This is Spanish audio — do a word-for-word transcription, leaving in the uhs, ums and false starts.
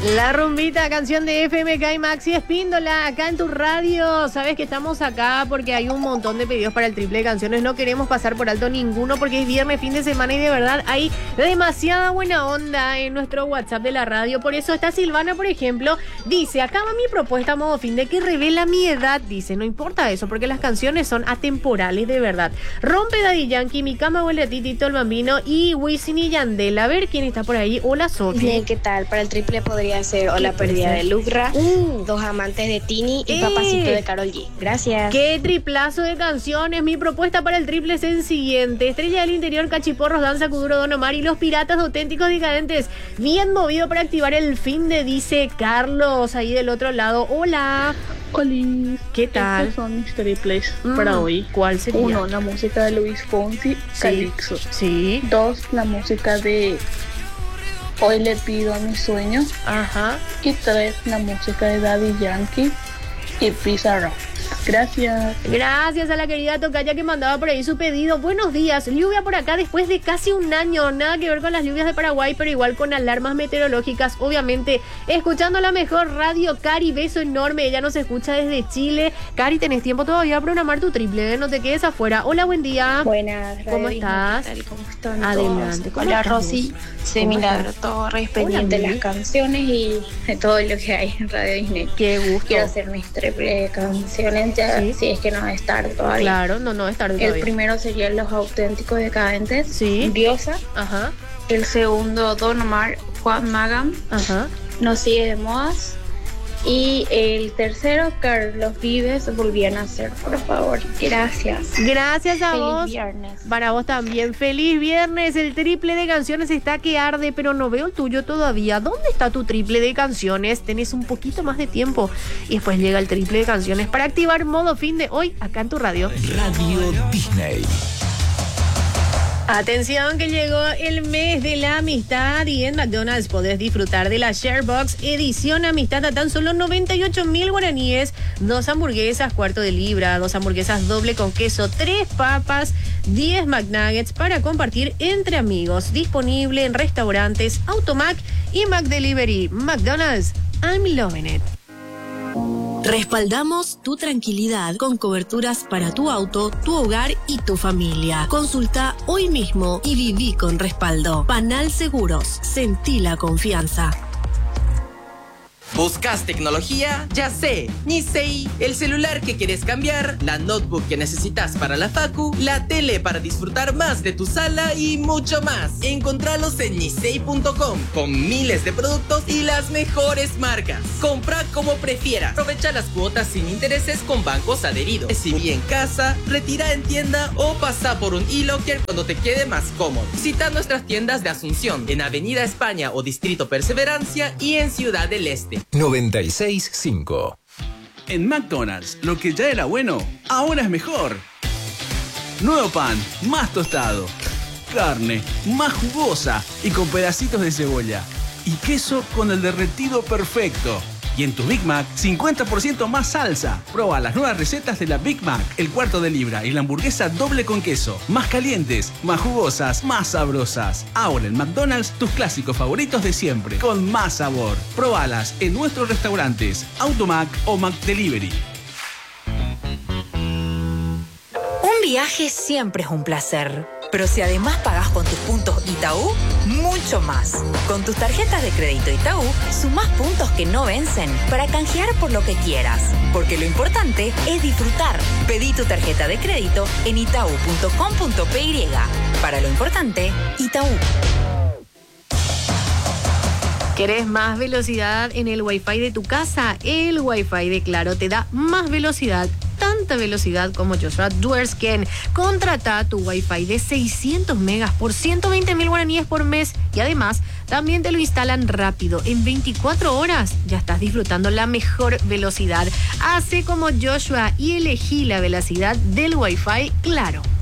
La rumbita, canción de F M K y Maxi Espíndola, acá en tu radio. Sabes que estamos acá porque hay un montón de pedidos para el triple de canciones. No queremos pasar por alto ninguno porque es viernes, fin de semana y de verdad hay demasiada buena onda en nuestro WhatsApp de la radio. Por eso esta Silvana, por ejemplo, dice, acá va mi propuesta a modo fin de que revela mi edad. Dice, no importa eso porque las canciones son atemporales de verdad. Rompe Daddy Yankee, Mi Cama Huele a ti, Tito el Bambino y Wisin y Yandel. A ver quién está por ahí. Hola, Sofi. Bien, ¿qué tal? Para el triple podría ser O la pérdida de Lucra, uh. Dos amantes de Tini y eh. Papacito de Karol G. Gracias. Qué triplazo de canciones. Mi propuesta para el triple es el siguiente: Estrella del Interior, Cachiporros, Danza Kuduro, Don Omar y Los Piratas Auténticos Decadentes. Bien movido para activar el fin de, dice Carlos, ahí del otro lado. Hola. Hola. ¿Qué tal? Estos son mis triples mm. para hoy. ¿Cuál sería? Uno, la música de Luis Fonsi, sí. Calixto. Sí. Dos, la música de Hoy le pido a mis sueños. Ajá. Y tres, la música de Daddy Yankee y Pizarro. Gracias. Gracias a la querida tocaya que mandaba por ahí su pedido. Buenos días. Lluvia por acá después de casi un año. Nada que ver con las lluvias de Paraguay, pero igual con alarmas meteorológicas. Obviamente, escuchando la mejor radio. Cari, beso enorme. Ella nos escucha desde Chile. Cari, tenés tiempo todavía a programar tu triple, ¿eh? No te quedes afuera. Hola, buen día. Buenas. ¿Cómo estás? ¿Qué tal? ¿Cómo están? Adelante. ¿Cómo Hola, Rosy. Soy Milagro Torres, pendiente de las canciones y de todo lo que hay en Radio Disney. Qué gusto. Quiero hacer mis triple canciones ya, ¿sí? Si es que no es tarde todavía. Claro, no, no es tarde todavía. El primero sería Los Auténticos Decadentes. Sí. Diosa. Ajá. El segundo, Don Omar, Juan Magam. Ajá. No sigue de modas. Y el tercero, Carlos Vives, Volvían a ser, por favor. Gracias. Gracias a Feliz vos. Viernes. Para vos también. Feliz viernes. El triple de canciones está que arde, pero no veo el tuyo todavía. ¿Dónde está tu triple de canciones? Tenés un poquito más de tiempo. Y después llega el triple de canciones para activar modo fin de hoy acá en tu radio. Radio Disney. Atención que llegó el mes de la amistad y en McDonald's podés disfrutar de la Sharebox edición amistad a tan solo noventa y ocho mil guaraníes, dos hamburguesas cuarto de libra, dos hamburguesas doble con queso, tres papas, diez McNuggets para compartir entre amigos, disponible en restaurantes Automac y McDelivery. McDonald's, I'm loving it. Respaldamos tu tranquilidad con coberturas para tu auto, tu hogar y tu familia. Consulta hoy mismo y viví con respaldo. Panal Seguros. Sentí la confianza. ¿Buscas tecnología? Ya sé, Nisei, el celular que quieres cambiar, la notebook que necesitas para la facu, la tele para disfrutar más de tu sala y mucho más. Encontralos en nisei punto com con miles de productos y las mejores marcas. Compra como prefieras. Aprovecha las cuotas sin intereses con bancos adheridos. Recibí en casa, retira en tienda o pasa por un e-locker cuando te quede más cómodo. Visita nuestras tiendas de Asunción, en Avenida España o Distrito Perseverancia y en Ciudad del Este. noventa y seis punto cinco. En McDonald's, lo que ya era bueno, ahora es mejor. Nuevo pan, más tostado. Carne, más jugosa y con pedacitos de cebolla. Y queso con el derretido perfecto. Y en tu Big Mac, cincuenta por ciento más salsa. Proba las nuevas recetas de la Big Mac, el cuarto de libra y la hamburguesa doble con queso. Más calientes, más jugosas, más sabrosas. Ahora en McDonald's, tus clásicos favoritos de siempre, con más sabor. Probalas en nuestros restaurantes, Automac o McDelivery. Un viaje siempre es un placer, pero si además pagás con tus puntos Itaú, mucho más. Con tus tarjetas de crédito Itaú, sumás puntos que no vencen para canjear por lo que quieras. Porque lo importante es disfrutar. Pedí tu tarjeta de crédito en itaú punto com punto pe y. Para lo importante, Itaú. ¿Querés más velocidad en el Wi-Fi de tu casa? El Wi-Fi de Claro te da más velocidad, tanta velocidad como Joshua Duersken. Contrata tu Wi-Fi de seiscientos megas por ciento veinte mil guaraníes por mes y además también te lo instalan rápido. En veinticuatro horas ya estás disfrutando la mejor velocidad. Hace como Joshua y elegí la velocidad del Wi-Fi Claro.